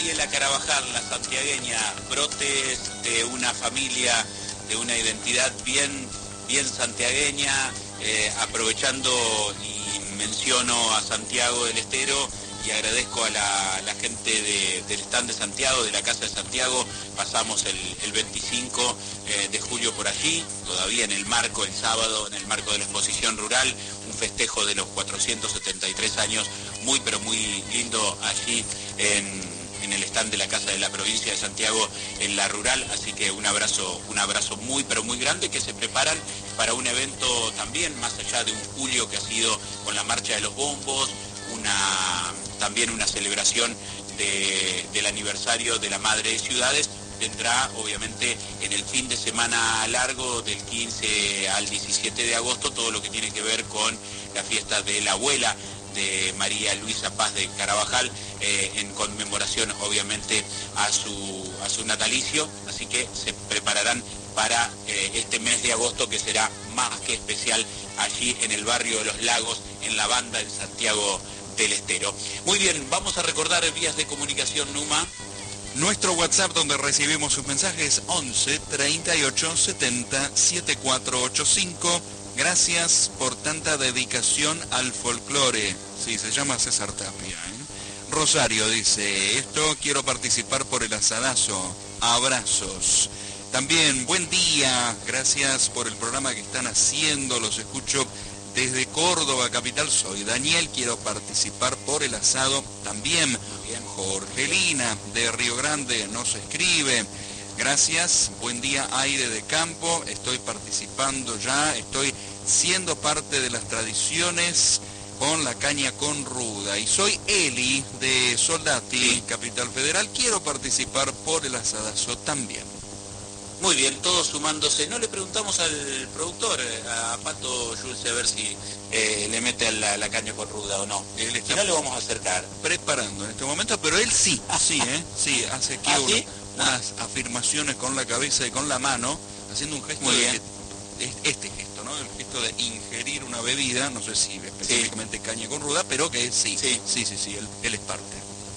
Mariela Carabajal, la santiagueña, brotes de una familia, de una identidad bien santiagueña, aprovechando y menciono a Santiago del Estero y agradezco a la gente del stand de Santiago, de la Casa de Santiago. Pasamos el 25 de julio por allí, todavía en el marco, el sábado, en el marco de la exposición rural, un festejo de los 473 años, muy pero muy lindo allí en el stand de la Casa de la Provincia de Santiago en la rural, así que un abrazo muy pero muy grande, que se preparan para un evento también, más allá de un julio que ha sido con la Marcha de los Bombos, también una celebración del aniversario de la Madre de Ciudades. Tendrá obviamente en el fin de semana largo del 15 al 17 de agosto todo lo que tiene que ver con la fiesta de la abuela de María Luisa Paz de Carabajal, en conmemoración obviamente a su natalicio, así que se prepararán para este mes de agosto, que será más que especial allí en el barrio de Los Lagos, en La Banda, en Santiago del Estero. Muy bien, vamos a recordar vías de comunicación, Numa. Nuestro WhatsApp, donde recibimos sus mensajes, 11 38 70 7485. Gracias por tanta dedicación al folclore. Sí, se llama César Tapia, Rosario dice, quiero participar por el asadazo. Abrazos. También, buen día. Gracias por el programa que están haciendo. Los escucho desde Córdoba, capital. Soy Daniel, quiero participar por el asado también. Bien, Jorgelina de Río Grande nos escribe. Gracias, buen día, aire de campo. Estoy participando ya, estoy siendo parte de las tradiciones con la caña con ruda. Y soy Eli de Soldati, Capital Federal. Quiero participar por el asadazo también. Muy bien, todos sumándose. No le preguntamos al productor, a Pato Jules, a ver si le mete a la caña con ruda o no. Si no, le vamos a acercar. Preparando en este momento, pero él sí, sí, hace aquí unas afirmaciones con la cabeza y con la mano, haciendo un gesto. Muy bien. Este gesto, ¿no? El gesto de ingerir una bebida, no sé si específicamente caña con ruda, pero que sí, él es parte.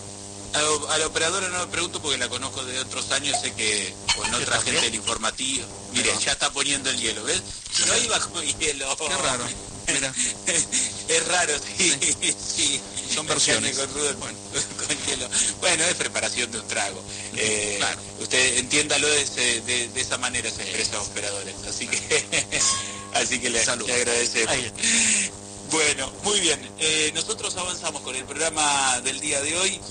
A la operadora no me pregunto porque la conozco de otros años, sé que con otra gente del informativo. Mire, ya está poniendo el hielo, ¿ves? Si no iba con hielo. Qué raro, mira. Es raro, sí. Son versiones. Con hielo. Bueno, es preparación de un trago. Claro. Usted entiéndalo de esa manera, se expresa operadores. Así que le agradecemos. Bueno, muy bien. Nosotros avanzamos con el programa del día de hoy.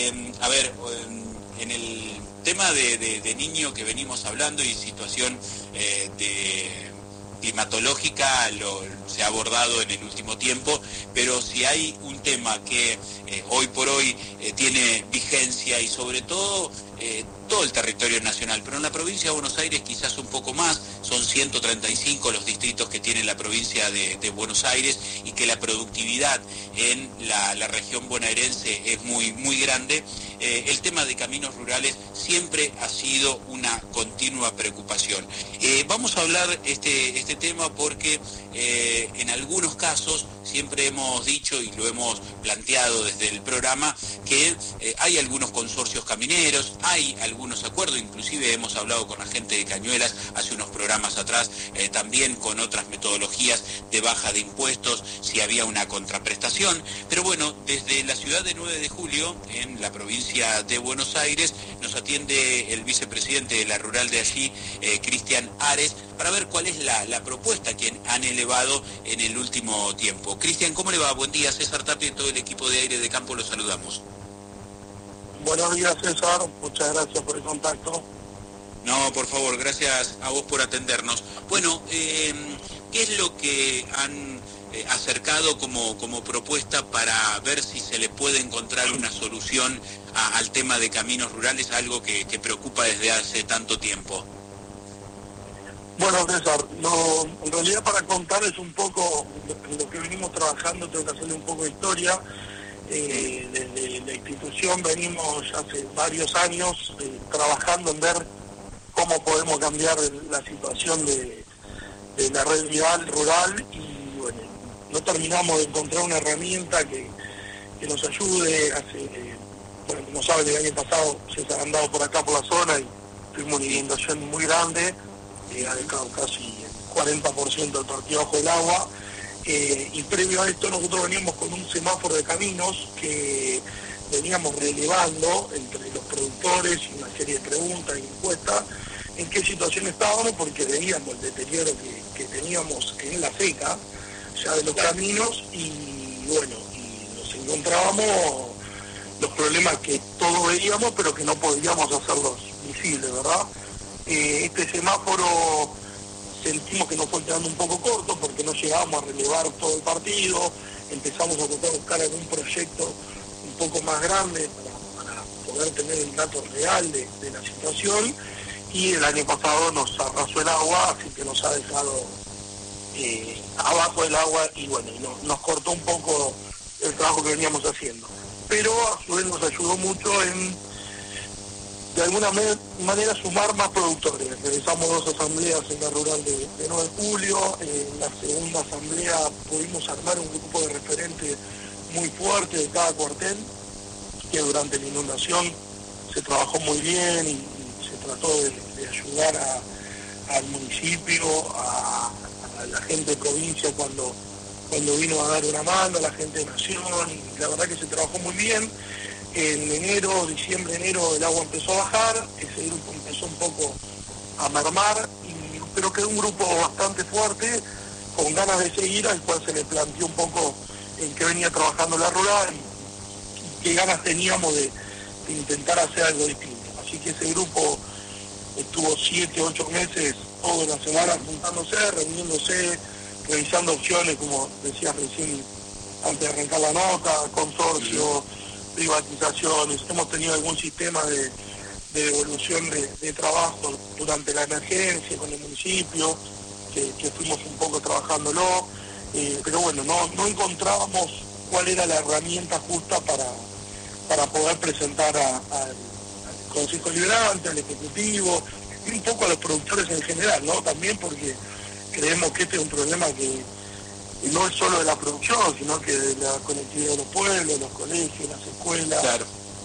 En el tema de niño que venimos hablando y situación climatológica se ha abordado en el último tiempo, pero si hay un tema que hoy por hoy tiene vigencia y sobre todo todo el territorio nacional, pero en la provincia de Buenos Aires quizás un poco más, son 135 los distritos que tiene la provincia de Buenos Aires, y que la productividad en la región bonaerense es muy, muy grande. El tema de caminos rurales siempre ha sido una continua preocupación. Vamos a hablar este tema porque en algunos casos siempre hemos dicho y lo hemos planteado desde el programa que hay algunos consorcios camineros, hay algunos acuerdos, inclusive hemos hablado con la gente de Cañuelas hace unos programas atrás, también con otras metodologías de baja de impuestos, si había una contraprestación, pero bueno, desde la ciudad de 9 de Julio, en la provincia de Buenos Aires, nos atiende el vicepresidente de la rural de allí, Cristian Ares, para ver cuál es la propuesta que han elevado en el último tiempo. Cristian, ¿cómo le va? Buen día, César Tapia y todo el equipo de Aire de Campo, los saludamos. Buenos días, César, muchas gracias por el contacto. No, por favor, gracias a vos por atendernos. Bueno, ¿qué es lo que han acercado como propuesta para ver si se le puede encontrar una solución al tema de caminos rurales, algo que preocupa desde hace tanto tiempo? Bueno, César, en realidad para contarles un poco lo que venimos trabajando, tengo que hacerle un poco de historia. Desde la institución venimos hace varios años trabajando en ver cómo podemos cambiar la situación de la red vial rural, y bueno, no terminamos de encontrar una herramienta que nos ayude. Hace bueno, como saben, el año pasado se han andado por acá por la zona y tuvimos una inundación muy grande, ha dejado casi el 40% del partido bajo el agua, y previo a esto nosotros veníamos con un semáforo de caminos que veníamos relevando entre los productores y una serie de preguntas y encuestas en qué situación estábamos, porque veíamos el deterioro que teníamos en la seca ya de los caminos, y bueno, y nos encontrábamos los problemas que todos veíamos pero que no podíamos hacerlos visibles, ¿verdad? Este semáforo sentimos que nos fue quedando un poco corto porque no llegábamos a relevar todo el partido, empezamos a tratar de buscar algún proyecto un poco más grande para poder tener el dato real de la situación, y el año pasado nos arrasó el agua, así que nos ha dejado abajo del agua, y bueno, nos cortó un poco el trabajo que veníamos haciendo. Pero a su vez nos ayudó mucho en, de alguna manera, sumar más productores. Realizamos 2 asambleas en la rural de 9 de julio, en la segunda asamblea pudimos armar un grupo de referentes muy fuerte de cada cuartel, que durante la inundación se trabajó muy bien y se trató de ayudar al municipio, a la gente de provincia cuando vino a dar una mano, a la gente de Nación, y la verdad que se trabajó muy bien. En diciembre, enero, el agua empezó a bajar, ese grupo empezó un poco a mermar, pero quedó un grupo bastante fuerte, con ganas de seguir, al cual se le planteó un poco en qué venía trabajando la rural y qué ganas teníamos de intentar hacer algo distinto. Así que ese grupo estuvo 7, 8 meses, toda la semana juntándose, reuniéndose, revisando opciones, como decías recién antes de arrancar la nota, consorcio, privatizaciones. Hemos tenido algún sistema de devolución de trabajo durante la emergencia con el municipio, que fuimos un poco trabajándolo, pero bueno, no encontrábamos cuál era la herramienta justa para poder presentar al Consejo Liberante, al Ejecutivo, y un poco a los productores en general, ¿no? También porque creemos que este es un problema que no es solo de la producción, sino que de la conectividad de los pueblos, los colegios, las escuelas, claro.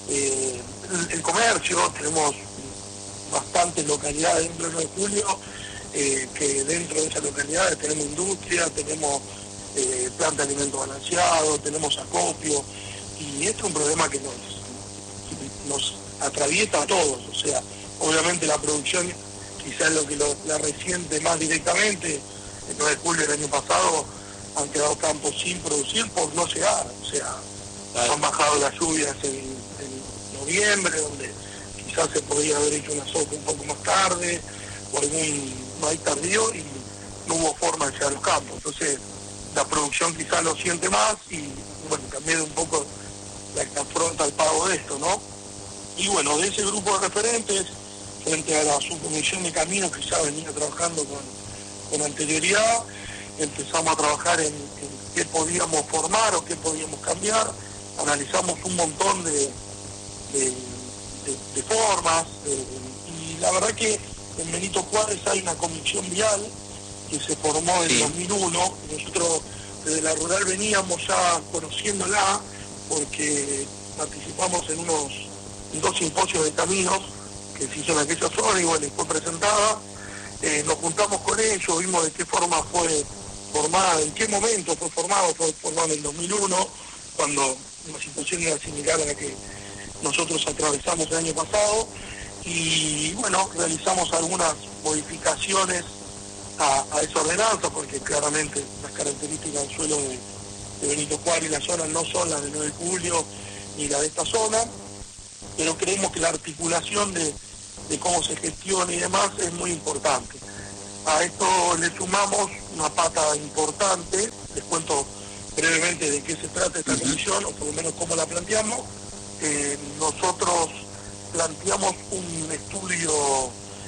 El comercio. Tenemos bastantes localidades dentro de 9 de julio, que dentro de esas localidades tenemos industria, tenemos planta de alimentos balanceados, tenemos acopio, y este es un problema que nos atraviesa a todos. O sea, obviamente la producción quizás es lo que la resiente más directamente. El 9 de julio del año pasado han quedado campos sin producir por no llegar, o sea, han bajado las lluvias en noviembre, donde quizás se podría haber hecho una sopa un poco más tarde, o algún maíz tardío, y no hubo forma de llegar a los campos. Entonces, la producción quizás lo siente más, y bueno, también un poco la que afronta el pago de esto, ¿no? Y bueno, de ese grupo de referentes, frente a la subcomisión de caminos que ya venía trabajando con anterioridad, empezamos a trabajar en qué podíamos formar o qué podíamos cambiar, analizamos un montón de formas, y la verdad que en Benito Juárez hay una comisión vial que se formó en 2001, nosotros desde la rural veníamos ya conociéndola, porque participamos en 2 simposios de caminos que se hizo en aquella zona, y bueno, fue presentada, nos juntamos con ellos, vimos de qué forma fue formada, en qué momento fue formado en el 2001, cuando una situación era similar a la que nosotros atravesamos el año pasado, y bueno, realizamos algunas modificaciones a esa ordenanza, porque claramente las características del suelo de Benito Juárez y la zona no son las de 9 de julio ni la de esta zona, pero creemos que la articulación de cómo se gestiona y demás es muy importante. A esto le sumamos una pata importante, les cuento brevemente de qué se trata esta comisión, o por lo menos cómo la planteamos. Nosotros planteamos un estudio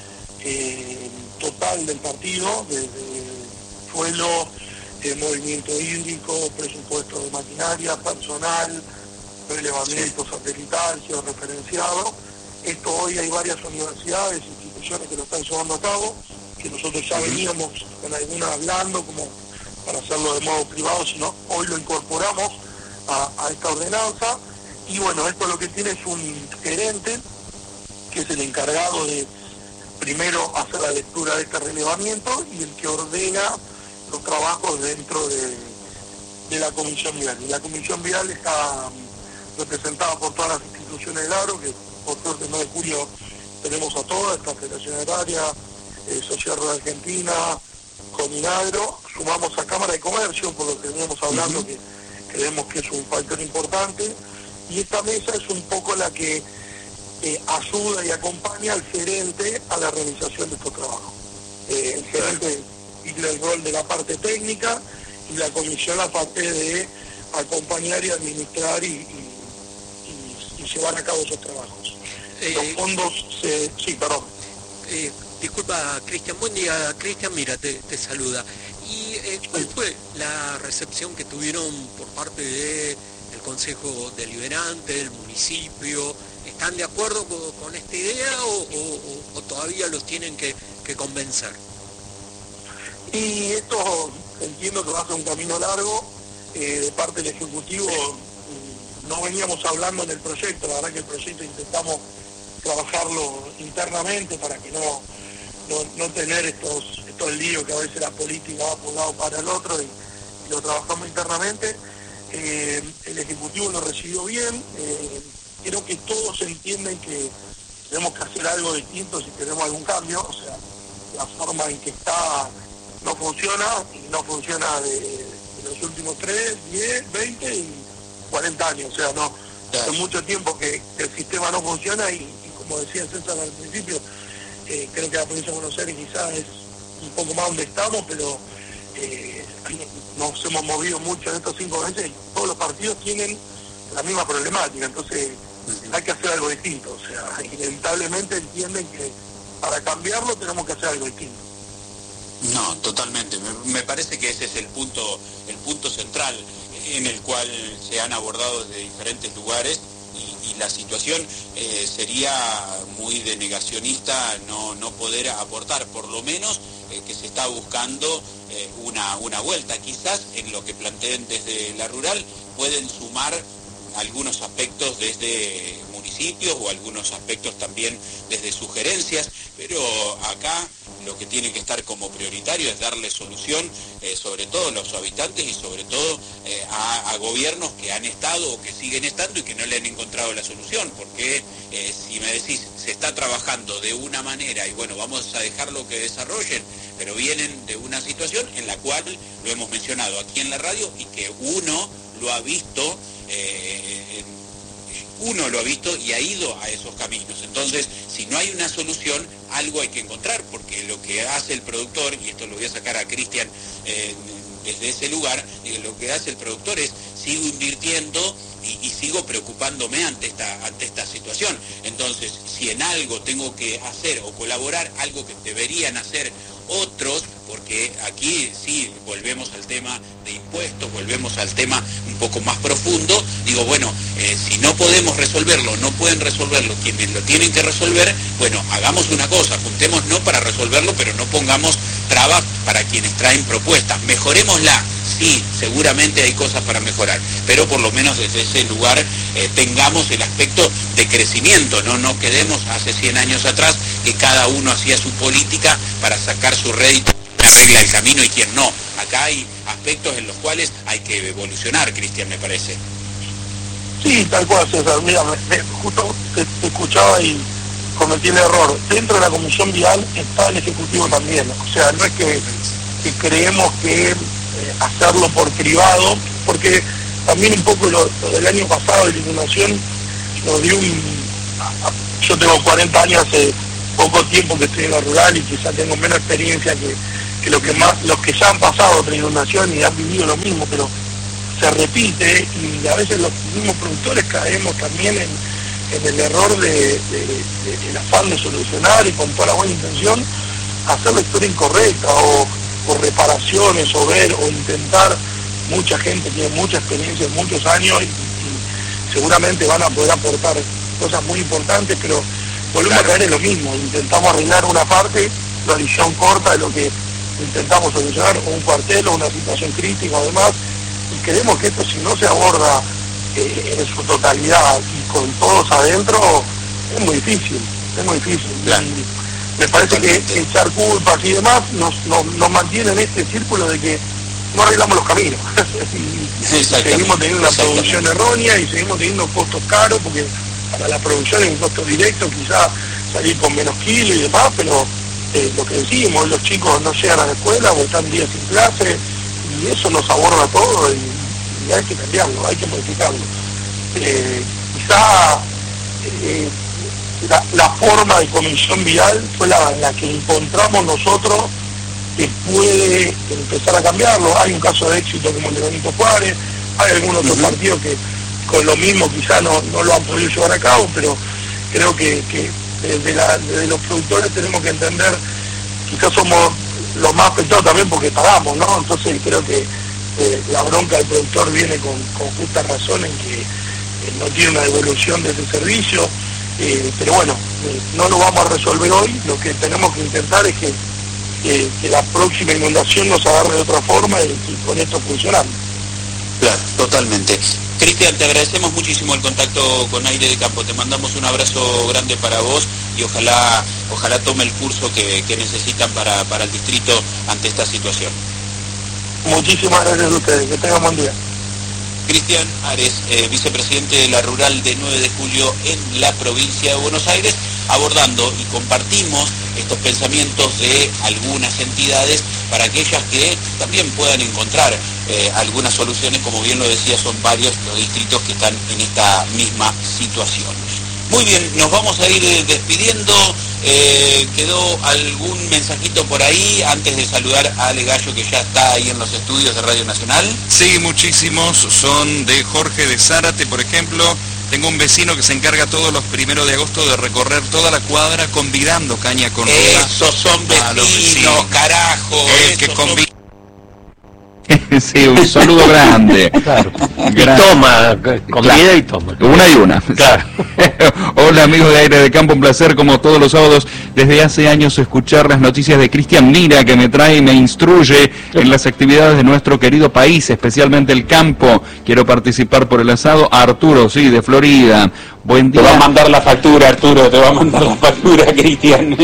total del partido, desde suelo, movimiento hídrico, presupuesto de maquinaria, personal, relevamiento satelital, georreferenciado. Esto hoy hay varias universidades, instituciones que lo están llevando a cabo, que nosotros ya veníamos con alguna hablando como para hacerlo de modo privado, sino hoy lo incorporamos a esta ordenanza, Y bueno, esto lo que tiene es un gerente, que es el encargado de primero hacer la lectura de este relevamiento y el que ordena los trabajos dentro de la Comisión Vial. Y la Comisión Vial está representada por todas las instituciones del agro, que por suerte el 9 de julio tenemos a todas, esta Federación Agraria, Sociedad Rural Argentina, Cominagro, sumamos a Cámara de Comercio, por lo que veníamos hablando, que creemos que es un factor importante, y esta mesa es un poco la que ayuda y acompaña al gerente a la realización de estos trabajos. El gerente tiene el rol de la parte técnica y la comisión la parte de acompañar y administrar y llevar a cabo esos trabajos. Los fondos sí, perdón. Disculpa, Cristian, buen día. Cristian, mira, te saluda. ¿Y cuál fue la recepción que tuvieron por parte del Consejo Deliberante, del municipio? ¿Están de acuerdo con esta idea o todavía los tienen que convencer? Y esto entiendo que va a ser un camino largo. De parte del Ejecutivo no veníamos hablando en el proyecto, la verdad que el proyecto intentamos trabajarlo internamente para que no tener estos líos que a veces la política va por un lado para el otro, y lo trabajamos internamente. El Ejecutivo lo recibió bien. Creo que todos entienden que tenemos que hacer algo distinto si queremos algún cambio. O sea, la forma en que está no funciona, y no funciona de los últimos 3, 10, 20 y 40 años. O sea, no hace mucho tiempo que el sistema no funciona, y como decía César al principio, creo que la provincia de Buenos Aires quizás es un poco más donde estamos, pero nos hemos movido mucho en estos 5 meses y todos los partidos tienen la misma problemática. Entonces hay que hacer algo distinto. O sea, inevitablemente entienden que para cambiarlo tenemos que hacer algo distinto. No, totalmente. Me parece que ese es el punto central en el cual se han abordado desde diferentes lugares, y la situación sería muy de negacionista no poder aportar, por lo menos que se está buscando una vuelta. Quizás en lo que planteen desde la rural pueden sumar algunos aspectos desde municipios o algunos aspectos también desde sugerencias, pero acá lo que tiene que estar como prioritario es darle solución, sobre todo a los habitantes y sobre todo a gobiernos que han estado o que siguen estando y que no le han encontrado la solución, porque si me decís, se está trabajando de una manera y bueno, vamos a dejarlo que desarrollen, pero vienen de una situación en la cual lo hemos mencionado aquí en la radio y que uno lo ha visto y ha ido a esos caminos. Entonces, si no hay una solución, algo hay que encontrar, porque lo que hace el productor, y esto lo voy a sacar a Cristian desde ese lugar, lo que hace el productor es sigo invirtiendo y sigo preocupándome ante esta situación. Entonces, si en algo tengo que hacer o colaborar, algo que deberían hacer otros, porque aquí sí volvemos al tema de impuestos, volvemos al tema un poco más profundo, digo, bueno, si no podemos resolverlo, no pueden resolverlo quienes lo tienen que resolver, bueno, hagamos una cosa, juntémonos no para resolverlo, pero no pongamos trabas para quienes traen propuestas, mejorémosla. Sí, seguramente hay cosas para mejorar, pero por lo menos desde ese lugar tengamos el aspecto de crecimiento, no nos quedemos hace 100 años atrás que cada uno hacía su política para sacar su rédito, arregla el camino y quien no. Acá hay aspectos en los cuales hay que evolucionar, Cristian, me parece. Sí, tal cual, César. Mira, justo te escuchaba y cometí el error. Dentro de la Comisión Vial está el Ejecutivo también. O sea, no es que creemos que hacerlo por privado, porque también un poco lo del año pasado de la inundación nos dio yo tengo 40 años, hace poco tiempo que estoy en la rural y quizás tengo menos experiencia que los que ya han pasado por la inundación y han vivido lo mismo, pero se repite y a veces los mismos productores caemos también en el error del afán de solucionar y con toda la buena intención hacer la historia incorrecta o reparaciones o ver o intentar. Mucha gente tiene mucha experiencia en muchos años y seguramente van a poder aportar cosas muy importantes, pero volvemos a caer en lo mismo. Intentamos arreglar una parte, la visión corta de lo que intentamos solucionar, un cuartel o una situación crítica o demás, y creemos que esto, si no se aborda en su totalidad y con todos adentro, es muy difícil. Claro. Y me parece que echar culpas y demás nos mantiene en este círculo de que no arreglamos los caminos. Y seguimos teniendo una producción errónea y seguimos teniendo costos caros, porque para la producción es un costo directo, quizás salir con menos kilos y demás, pero lo que decimos, los chicos no llegan a la escuela o están días sin clase, y eso nos aborda todo y hay que cambiarlo, hay que modificarlo. Quizá la forma de comisión vial fue la que encontramos nosotros que puede empezar a cambiarlo. Hay un caso de éxito como el de Benito Juárez, hay algunos otros partidos que con lo mismo quizá no lo han podido llevar a cabo, pero creo que desde los productores tenemos que entender, quizás somos los más afectados también porque pagamos, ¿no? Entonces creo que la bronca del productor viene con justa razón en que no tiene una devolución de ese servicio, pero bueno, no lo vamos a resolver hoy. Lo que tenemos que intentar es que la próxima inundación nos agarre de otra forma y con esto funcionando. Claro, totalmente. Cristian, te agradecemos muchísimo el contacto con Aire de Campo, te mandamos un abrazo grande para vos y ojalá tome el curso que necesitan para el distrito ante esta situación. Muchísimas gracias a ustedes, que tengan buen día. Cristian Ares, vicepresidente de la Rural de 9 de Julio en la provincia de Buenos Aires, abordando y compartimos estos pensamientos de algunas entidades para aquellas que también puedan encontrar algunas soluciones. Como bien lo decía, son varios los distritos que están en esta misma situación. Muy bien, nos vamos a ir despidiendo. ¿Quedó algún mensajito por ahí antes de saludar a Ale Gallo, que ya está ahí en los estudios de Radio Nacional? Sí, muchísimos. Son de Jorge de Zárate, por ejemplo. Tengo un vecino que se encarga todos los 1 de agosto de recorrer toda la cuadra convidando caña con ruda. Esos son vecinos, carajo. El que convida. Sí, un saludo grande. Claro. Y toma, comida y toma. Una y una. Claro. Hola amigos de Aire de Campo, un placer como todos los sábados desde hace años escuchar las noticias de Cristian Mira, que me trae y me instruye en las actividades de nuestro querido país, especialmente el campo. Quiero participar por el asado. Arturo, sí, de Florida. Buen día. Te va a mandar la factura, Arturo, te va a mandar la factura, Cristian.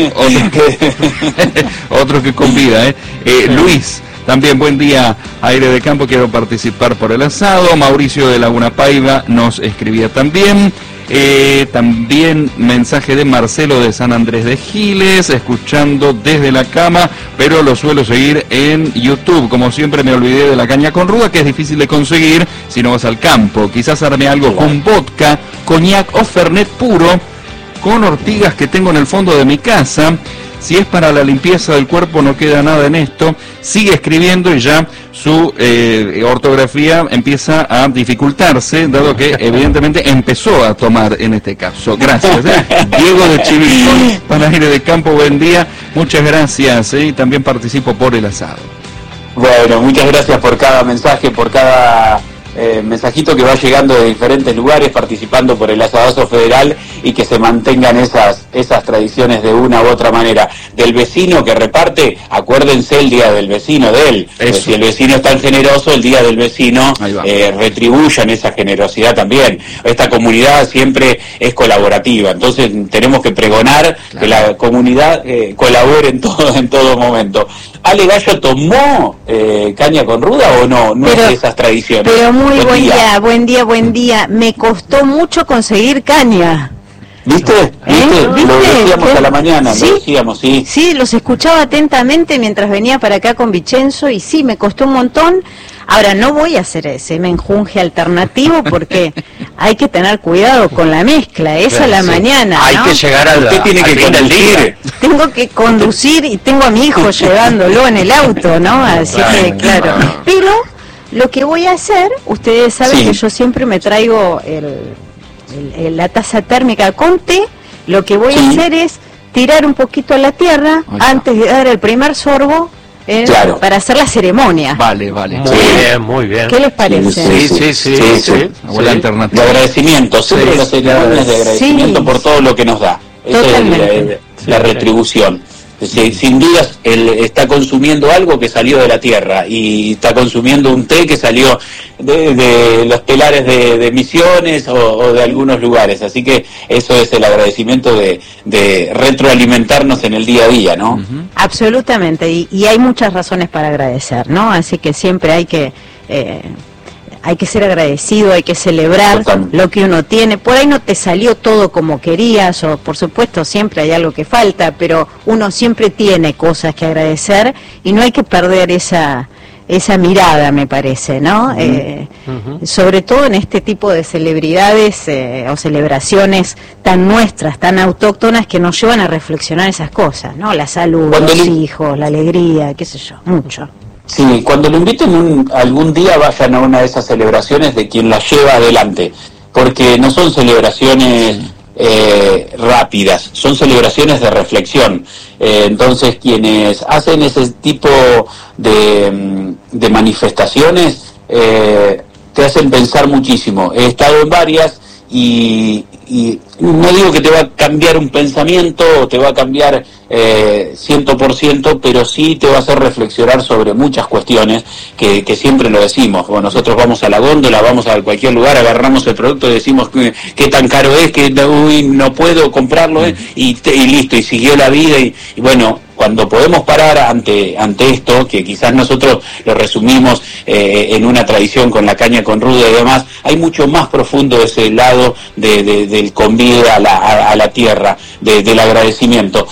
Otro que convida, Luis. También buen día, Aire de Campo, quiero participar por el asado. Mauricio de Laguna Paiva nos escribía también. También mensaje de Marcelo de San Andrés de Giles, escuchando desde la cama, pero lo suelo seguir en YouTube. Como siempre me olvidé de la caña con ruda, que es difícil de conseguir si no vas al campo. Quizás arme algo con vodka, coñac o fernet puro, con ortigas que tengo en el fondo de mi casa. Si es para la limpieza del cuerpo no queda nada en esto. Sigue escribiendo y ya su ortografía empieza a dificultarse, dado que evidentemente empezó a tomar en este caso. Gracias. Diego de Chivilcón, para Aire de Campo, buen día. Muchas gracias. Y también participo por el asado. Bueno, muchas gracias por cada mensaje, por cada mensajito que va llegando de diferentes lugares, participando por el asadazo federal, y que se mantengan esas tradiciones de una u otra manera. Del vecino que reparte, acuérdense el día del vecino de él. Si el vecino es tan generoso, el día del vecino retribuyan esa generosidad también. Esta comunidad siempre es colaborativa, entonces tenemos que pregonar que la comunidad colabore en todo momento. ¿Ale Gallo tomó caña con ruda o no? No pero, es de esas tradiciones. Pero muy buen día. Me costó mucho conseguir caña. ¿Viste? Lo decíamos a la mañana, ¿sí? Lo decíamos, sí. Sí, los escuchaba atentamente mientras venía para acá con Vicenzo y sí, me costó un montón. Ahora, no voy a hacer ese menjunje alternativo porque hay que tener cuidado con la mezcla, esa a la mañana, ¿no? Hay que llegar a Usted tiene que conducir. Tengo que conducir y tengo a mi hijo llevándolo en el auto, ¿no? Así que, claro. Pero lo que voy a hacer, ustedes saben que yo siempre me traigo la taza térmica con té. Lo que voy a hacer es tirar un poquito a la tierra antes de dar el primer sorbo, para hacer la ceremonia. Vale. Muy bien. ¿Qué les parece? Sí. Buena alternativa. De agradecimiento, siempre las ceremonias de agradecimiento por todo lo que nos da. Esa es la retribución. Sin dudas, él está consumiendo algo que salió de la tierra y está consumiendo un té que salió de los telares de Misiones o de algunos lugares. Así que eso es el agradecimiento de retroalimentarnos en el día a día, ¿no? Uh-huh. Absolutamente, y hay muchas razones para agradecer, ¿no? Así que siempre hay que ser agradecido, hay que celebrar lo que uno tiene. Por ahí no te salió todo como querías, o por supuesto siempre hay algo que falta, pero uno siempre tiene cosas que agradecer y no hay que perder esa mirada, me parece, ¿no? Sobre todo en este tipo de celebridades o celebraciones tan nuestras, tan autóctonas, que nos llevan a reflexionar esas cosas, ¿no? La salud, los hijos, la alegría, qué sé yo, mucho. Sí, cuando lo inviten algún día, vayan a una de esas celebraciones de quien la lleva adelante, porque no son celebraciones rápidas, son celebraciones de reflexión. Entonces, quienes hacen ese tipo de manifestaciones te hacen pensar muchísimo. He estado en varias y no digo que te va a cambiar un pensamiento o te va a cambiar 100%, pero sí te va a hacer reflexionar sobre muchas cuestiones que siempre lo decimos. Bueno, nosotros vamos a la góndola, vamos a cualquier lugar, agarramos el producto y decimos qué tan caro es, que no puedo comprarlo, y listo, y siguió la vida y bueno, cuando podemos parar ante esto, que quizás nosotros lo resumimos en una tradición con la caña con ruda y demás, hay mucho más profundo ese lado del convite a la tierra, del agradecimiento.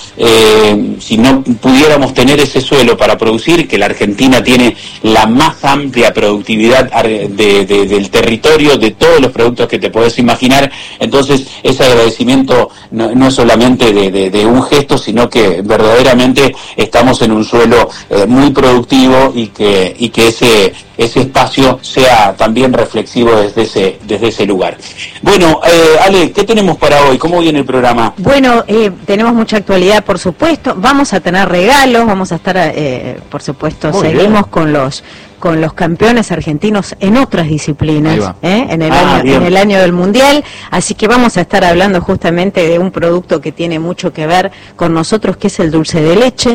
Si no pudiéramos tener ese suelo para producir, que la Argentina tiene la más amplia productividad del territorio, de todos los productos que te podés imaginar, entonces ese agradecimiento no es solamente de un gesto, sino que verdaderamente estamos en un suelo muy productivo y que ese espacio sea también reflexivo desde ese lugar. Bueno, Ale, ¿qué tenemos para hoy? ¿Cómo viene el programa? Bueno, tenemos mucha actualidad, por supuesto. Vamos a tener regalos, vamos a estar, por supuesto, muy seguimos bien con los campeones argentinos en otras disciplinas, en el año del Mundial, así que vamos a estar hablando justamente de un producto que tiene mucho que ver con nosotros, que es el dulce de leche,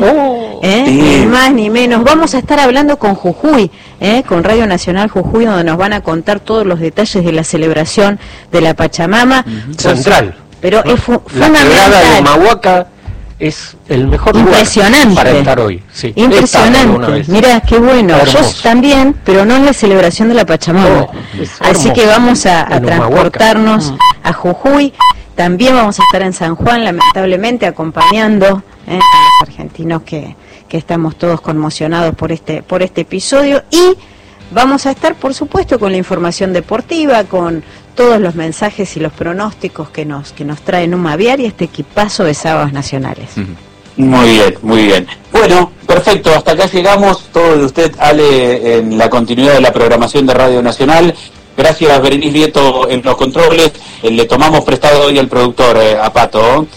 ni más ni menos. Vamos a estar hablando con Jujuy, con Radio Nacional Jujuy, donde nos van a contar todos los detalles de la celebración de la Pachamama. Central. Pero es fundamental. La quebrada de Humahuaca es el mejor lugar para estar hoy. Sí. Impresionante. Mira, qué bueno. Yo también, pero no en la celebración de la Pachamama. Así que vamos a transportarnos a Jujuy. También vamos a estar en San Juan, lamentablemente, acompañando a los argentinos que estamos todos conmocionados por este episodio. Y vamos a estar, por supuesto, con la información deportiva, con todos los mensajes y los pronósticos que nos trae Numa Aviar y este equipazo de Sábados Nacionales. Muy bien, muy bien. Bueno, perfecto, hasta acá llegamos. Todo de usted, Ale, en la continuidad de la programación de Radio Nacional. Gracias, Berenice Vieto, en los controles. Le tomamos prestado hoy al productor, a Pato,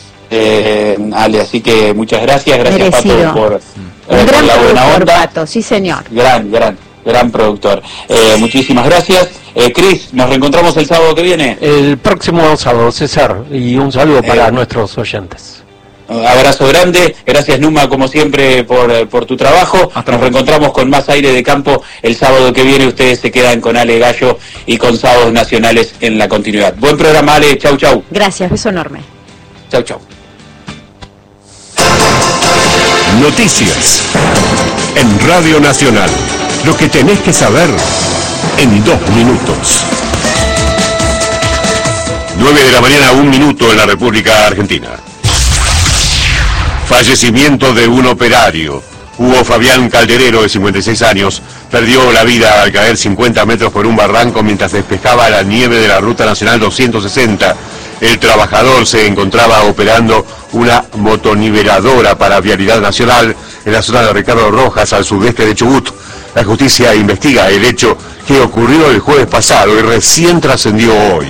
Ale, así que muchas gracias. Gracias, Pato, por la buena onda. Pato, sí, señor. Gran productor. Muchísimas gracias. Cris, nos reencontramos el sábado que viene. El próximo sábado, César, y un saludo para nuestros oyentes. Abrazo grande, gracias Numa como siempre por tu trabajo. Nos reencontramos con más aire de campo el sábado que viene. Ustedes se quedan con Ale Gallo y con Sábados Nacionales en la continuidad. Buen programa, Ale, chau. Gracias, beso enorme. Chau. Noticias en Radio Nacional. Lo que tenés que saber en 2 minutos. 9 de la mañana, 1 minuto en la República Argentina. Fallecimiento de un operario. Hugo Fabián Calderero, de 56 años, perdió la vida al caer 50 metros por un barranco mientras despejaba la nieve de la Ruta Nacional 260. El trabajador se encontraba operando una motoniveladora para Vialidad Nacional en la zona de Ricardo Rojas, al sudeste de Chubut. La justicia investiga el hecho que ocurrió el jueves pasado y recién trascendió hoy.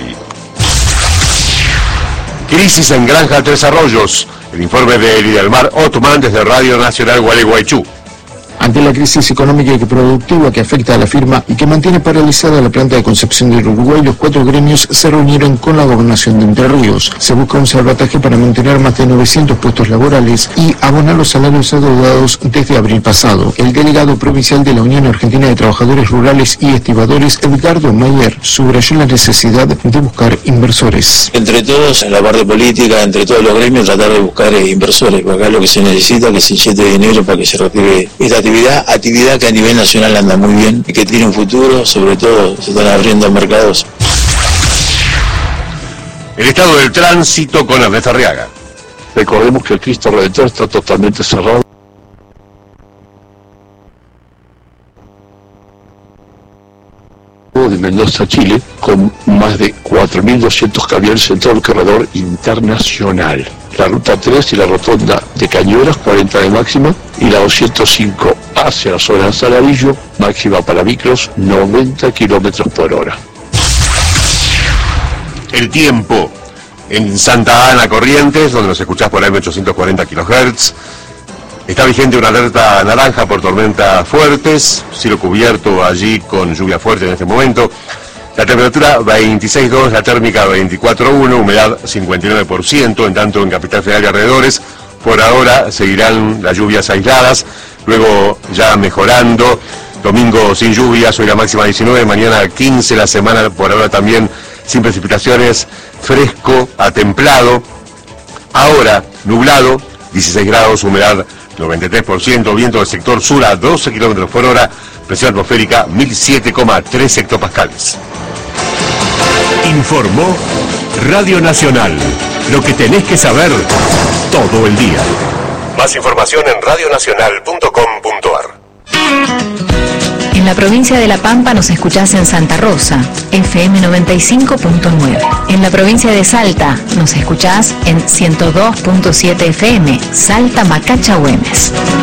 Crisis en Granja Tres Arroyos. El informe de Lidelmar Otman desde Radio Nacional Gualeguaychú. Ante la crisis económica y productiva que afecta a la firma y que mantiene paralizada la planta de Concepción del Uruguay, los 4 gremios se reunieron con la Gobernación de Entre Ríos. Se busca un salvataje para mantener más de 900 puestos laborales y abonar los salarios adeudados desde abril pasado. El delegado provincial de la Unión Argentina de Trabajadores Rurales y Estibadores, Edgardo Mayer, subrayó la necesidad de buscar inversores. Entre todos, en la parte política, entre todos los gremios, tratar de buscar inversores, porque acá lo que se necesita es que se inyecte dinero para que se reactive esta actividad que a nivel nacional anda muy bien y que tiene un futuro, sobre todo se están abriendo mercados. El estado del tránsito con Ernesto Arriaga. Recordemos que el Cristo Redentor está totalmente cerrado. De Mendoza, Chile, con más de 4.200 camiones en todo el corredor internacional. La ruta 3 y la rotonda de Cañuelas, 40 de máxima, y la 205 hacia la zona de Saladillo, máxima para micros, 90 kilómetros por hora. El tiempo en Santa Ana, Corrientes, donde nos escuchás por AM840 kHz. Está vigente una alerta naranja por tormentas fuertes, cielo cubierto allí con lluvia fuerte en este momento. La temperatura 26,2, la térmica 24,1, humedad 59%, en tanto en Capital Federal y alrededores. Por ahora seguirán las lluvias aisladas, luego ya mejorando. Domingo sin lluvias, hoy la máxima 19, mañana 15, la semana por ahora también sin precipitaciones, fresco a templado. Ahora nublado, 16 grados, humedad 93%, viento del sector sur a 12 kilómetros por hora, presión atmosférica 1007,3 hectopascales. Informó Radio Nacional, lo que tenés que saber todo el día. Más información en radionacional.com.ar. En la provincia de La Pampa nos escuchás en Santa Rosa, FM 95.9. En la provincia de Salta nos escuchás en 102.7 FM, Salta Macacha Güemes.